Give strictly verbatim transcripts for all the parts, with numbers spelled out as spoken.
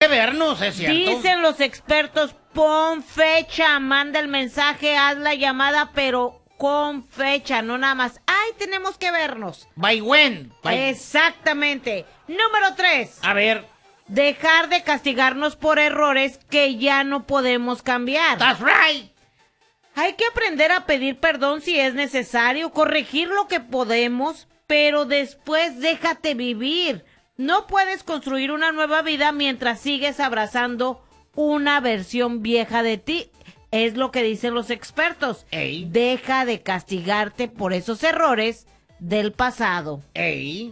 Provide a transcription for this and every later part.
que vernos, es cierto. Dicen los expertos, pon fecha, manda el mensaje, haz la llamada, pero con fecha, no nada más. ¡Ay, tenemos que vernos! By when. By... Exactamente. Número tres. A ver. Dejar de castigarnos por errores que ya no podemos cambiar. That's right. Hay que aprender a pedir perdón si es necesario, corregir lo que podemos, pero después déjate vivir. No puedes construir una nueva vida mientras sigues abrazando una versión vieja de ti. Es lo que dicen los expertos. Ey. Deja de castigarte por esos errores del pasado. Ey.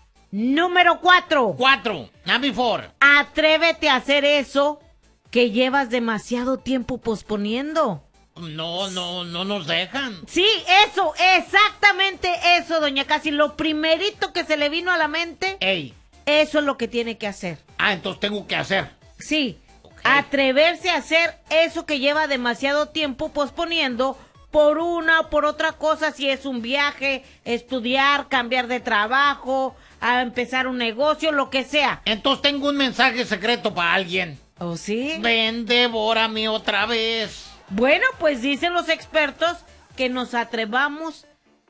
Número cuatro. Cuatro. Number four. Atrévete a hacer eso que llevas demasiado tiempo posponiendo. No, no, no nos dejan. Sí, eso, exactamente eso, doña Casi. Lo primerito que se le vino a la mente, Ey. eso es lo que tiene que hacer. Ah, entonces tengo que hacer. Sí, okay. Atreverse a hacer eso que lleva demasiado tiempo posponiendo por una o por otra cosa, si es un viaje, estudiar, cambiar de trabajo, a empezar un negocio, lo que sea. Entonces tengo un mensaje secreto para alguien. ¿Oh, sí? Ven, devórame otra vez. Bueno, pues dicen los expertos que nos atrevamos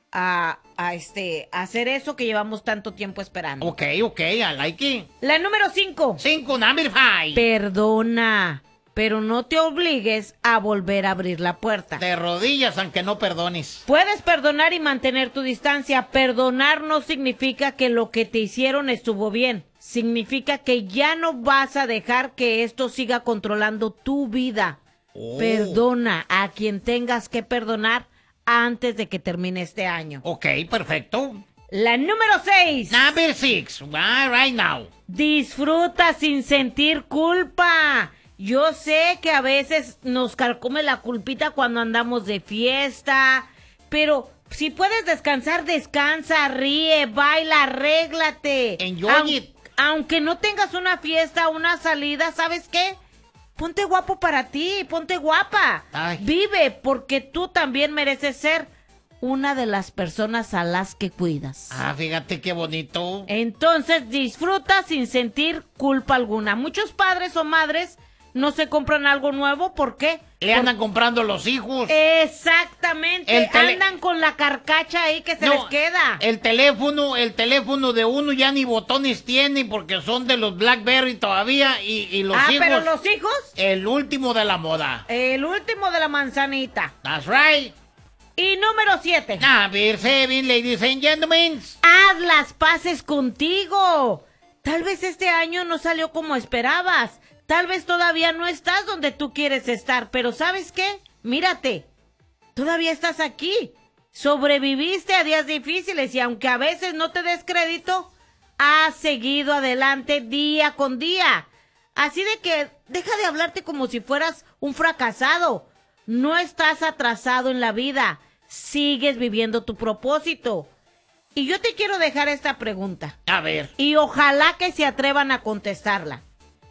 a, a, este, a hacer eso que llevamos tanto tiempo esperando. Ok, ok, I like it. La número cinco. Cinco, number five. Perdona, pero no te obligues a volver a abrir la puerta. De rodillas, aunque no perdones. Puedes perdonar y mantener tu distancia. Perdonar no significa que lo que te hicieron estuvo bien. Significa que ya no vas a dejar que esto siga controlando tu vida. Oh. Perdona a quien tengas que perdonar antes de que termine este año. Ok, perfecto. La número seis. Number six, right now. Disfruta sin sentir culpa. Yo sé que a veces nos carcome la culpita cuando andamos de fiesta, pero si puedes descansar, descansa, ríe, baila, arréglate. Enjoy Aun- it. Aunque no tengas una fiesta, una salida, ¿sabes qué? Ponte guapo para ti, ponte guapa. Ay. Vive, porque tú también mereces ser una de las personas a las que cuidas. Ah, fíjate qué bonito. Entonces disfruta sin sentir culpa alguna. Muchos padres o madres no se compran algo nuevo, ¿por qué? Le andan comprando los hijos. Exactamente, El tele- andan con la carcacha ahí que se No, les queda. El teléfono, el teléfono de uno ya ni botones tiene porque son de los BlackBerry todavía y, y los ah, hijos. pero los hijos, El último de la moda. el último de la manzanita. That's right. Y número siete. Number seven, ladies and gentlemen. Haz las paces contigo. Tal vez este año no salió como esperabas. Tal vez todavía no estás donde tú quieres estar, pero ¿sabes qué? Mírate, todavía estás aquí. Sobreviviste a días difíciles y aunque a veces no te des crédito, has seguido adelante día con día. Así de que deja de hablarte como si fueras un fracasado. No estás atrasado en la vida, sigues viviendo tu propósito. Y yo te quiero dejar esta pregunta. A ver. Y ojalá que se atrevan a contestarla.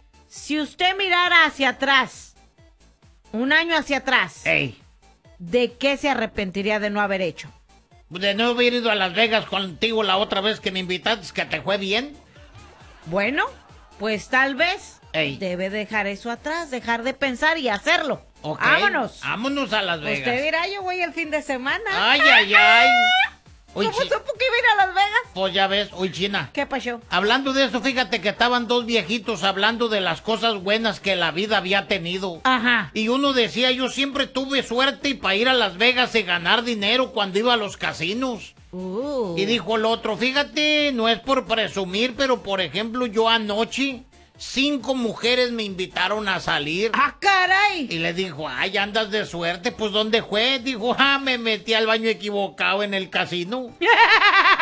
Si usted mirara hacia atrás, un año hacia atrás, Ey. ¿de qué se arrepentiría de no haber hecho? De no haber ido a Las Vegas contigo la otra vez que me invitaste, que te fue bien. Bueno, pues tal vez Ey. debe dejar eso atrás, dejar de pensar y hacerlo. Ok. ¡Vámonos! Vámonos a Las Vegas. Usted dirá, yo voy el fin de semana. Ay, ay, ay. Uy, ¿Cómo chi- supo que iba a ir a Las Vegas? Pues ya ves, uy, China. ¿Qué pasó? Hablando de eso, fíjate que estaban dos viejitos hablando de las cosas buenas que la vida había tenido. Ajá. Y uno decía, yo siempre tuve suerte para ir a Las Vegas y ganar dinero cuando iba a los casinos. Uh. Y dijo el otro, fíjate, no es por presumir, pero por ejemplo, yo anoche, cinco mujeres me invitaron a salir. ¡Ah, caray! Y le dijo, ay, andas de suerte, pues ¿dónde fue? Dijo, ah, me metí al baño equivocado en el casino.